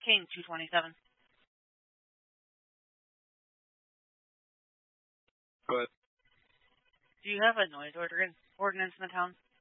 Kane 227. Go ahead. Do you have a noise ordinance in the town?